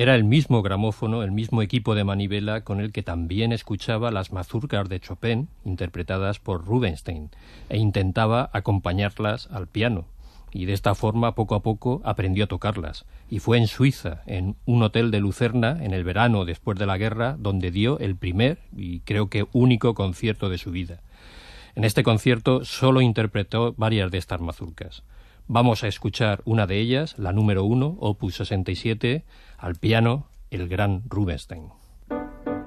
Era el mismo gramófono, el mismo equipo de manivela con el que también escuchaba las mazurkas de Chopin, interpretadas por Rubinstein, e intentaba acompañarlas al piano. Y de esta forma, poco a poco, aprendió a tocarlas. Y fue en Suiza, en un hotel de Lucerna, en el verano después de la guerra, donde dio el primer y creo que único concierto de su vida. En este concierto solo interpretó varias de estas mazurkas. Vamos a escuchar una de ellas, la número 1, opus 67, al piano, el gran Rubinstein.